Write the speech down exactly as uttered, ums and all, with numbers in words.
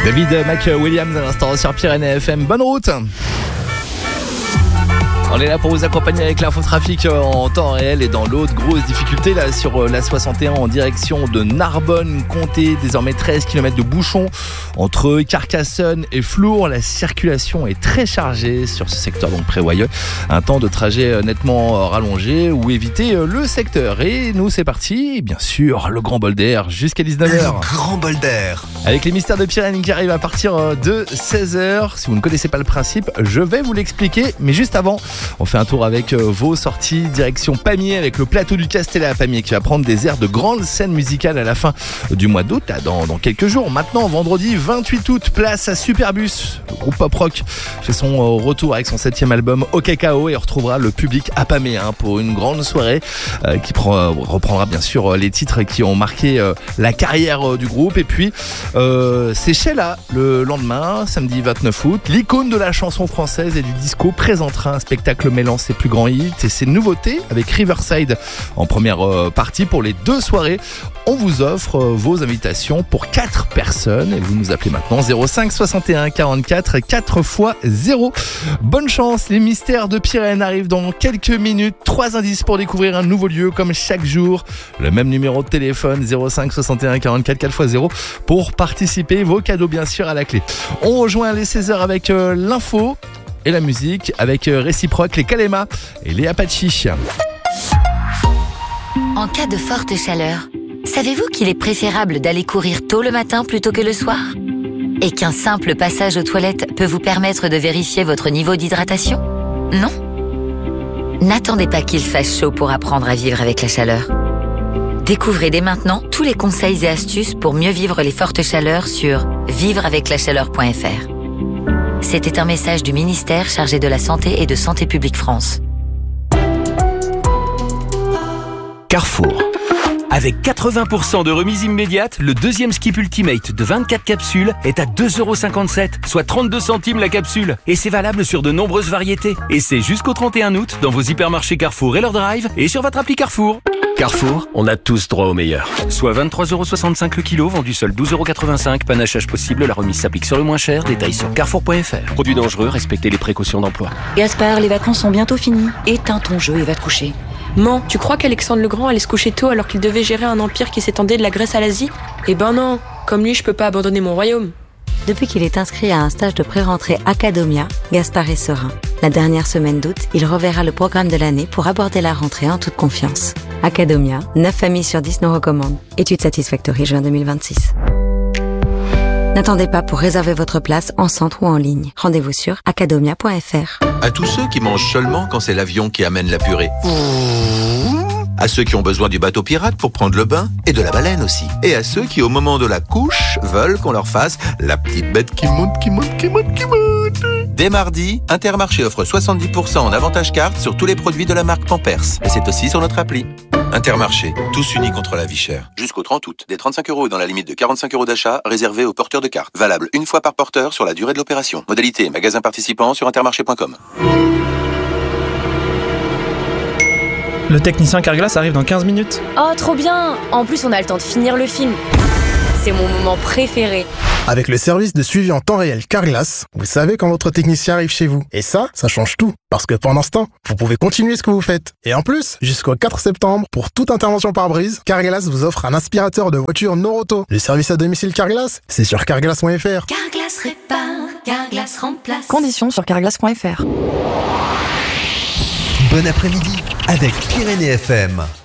David McWilliams à l'instant sur Pyrénées F M. Bonne route. On est là pour vous accompagner avec l'infotrafic en temps réel et dans l'autre grosse difficulté là sur la soixante et un en direction de Narbonne. Comptez désormais treize kilomètres de bouchons entre Carcassonne et Flour. La circulation est très chargée sur ce secteur donc Prévoyeux. Un temps de trajet nettement rallongé ou éviter le secteur. Et nous c'est parti, bien sûr, le grand bol d'air jusqu'à dix-neuf heures. Le grand bol d'air. Avec les mystères de Pyrénées qui arrivent à partir de seize heures. Si vous ne connaissez pas le principe, je vais vous l'expliquer. Mais juste avant, on fait un tour avec vos sorties direction Pamiers avec le plateau du Castellet à Pamiers qui va prendre des airs de grandes scènes musicales à la fin du mois d'août, là, dans, dans quelques jours. Maintenant, vendredi vingt-huit août, place à Superbus. Le groupe pop rock fait son retour avec son septième album Au Cacao et retrouvera le public à Pamiers hein, pour une grande soirée euh, qui prend, reprendra bien sûr les titres qui ont marqué euh, la carrière du groupe. Et puis, euh, c'est Sheila le lendemain, samedi vingt-neuf août. L'icône de la chanson française et du disco présentera un spectacle mêlant ses plus grands hits et ses nouveautés avec Riverside en première partie. Pour les deux soirées, on vous offre vos invitations pour quatre personnes et vous nous appelez maintenant zéro cinq soixante et un quarante-quatre quatre fois zéro. Bonne chance, les mystères de Pyrénées arrivent dans quelques minutes. Trois indices pour découvrir un nouveau lieu comme chaque jour. Le même numéro de téléphone zéro cinq soixante et un quarante-quatre quatre fois zéro pour participer. Vos cadeaux bien sûr à la clé. On rejoint les seize heures avec euh, l'info et la musique avec Réciproque, les Kalema et les Apache. En cas de forte chaleur, savez-vous qu'il est préférable d'aller courir tôt le matin plutôt que le soir ? Et qu'un simple passage aux toilettes peut vous permettre de vérifier votre niveau d'hydratation ? Non ? N'attendez pas qu'il fasse chaud pour apprendre à vivre avec la chaleur. Découvrez dès maintenant tous les conseils et astuces pour mieux vivre les fortes chaleurs sur vivre avec la chaleur point f r. C'était un message du ministère chargé de la Santé et de Santé publique France. Carrefour. Avec quatre-vingts pour cent de remise immédiate, le deuxième Skip Ultimate de vingt-quatre capsules est à deux euros cinquante-sept, soit trente-deux centimes la capsule. Et c'est valable sur de nombreuses variétés. Et c'est jusqu'au trente et un août dans vos hypermarchés Carrefour et leur drive et sur votre appli Carrefour. Carrefour, on a tous droit au meilleur. Soit vingt-trois euros soixante-cinq le kilo, vendu seul douze euros quatre-vingt-cinq. Panachage possible, la remise s'applique sur le moins cher. Détails sur carrefour point f r. Produits dangereux, respectez les précautions d'emploi. Gaspard, les vacances sont bientôt finies. Éteins ton jeu et va te coucher. Man, tu crois qu'Alexandre le Grand allait se coucher tôt alors qu'il devait gérer un empire qui s'étendait de la Grèce à l'Asie ? Eh ben non, comme lui, je peux pas abandonner mon royaume. Depuis qu'il est inscrit à un stage de pré-rentrée Academia, Gaspard est serein. La dernière semaine d'août, il reverra le programme de l'année pour aborder la rentrée en toute confiance. Academia, neuf familles sur dix nous recommandent. Étude Satisfactory juin deux mille vingt-six. N'attendez pas pour réserver votre place en centre ou en ligne. Rendez-vous sur academia point f r. À tous ceux qui mangent seulement quand c'est l'avion qui amène la purée. À ceux qui ont besoin du bateau pirate pour prendre le bain et de la baleine aussi. Et à ceux qui au moment de la couche veulent qu'on leur fasse la petite bête qui monte, qui monte, qui monte, qui monte. Dès mardi, Intermarché offre soixante-dix pour cent en avantage carte sur tous les produits de la marque Pampers. Et c'est aussi sur notre appli. Intermarché, tous unis contre la vie chère. Jusqu'au trente août, des trente-cinq euros dans la limite de quarante-cinq euros d'achat réservés aux porteurs de cartes. Valable une fois par porteur sur la durée de l'opération. Modalité magasin participant sur intermarché point com. Le technicien Carglass arrive dans quinze minutes. Oh, trop bien! En plus, on a le temps de finir le film. C'est mon moment préféré. Avec le service de suivi en temps réel Carglass, vous savez quand votre technicien arrive chez vous. Et ça, ça change tout. Parce que pendant ce temps, vous pouvez continuer ce que vous faites. Et en plus, jusqu'au quatre septembre, pour toute intervention par brise, Carglass vous offre un aspirateur de voiture Noroto. Le service à domicile Carglass, c'est sur carglass point f r. Carglass répare, Carglass remplace. Conditions sur carglass point f r. Bon après-midi avec Pyrénées F M.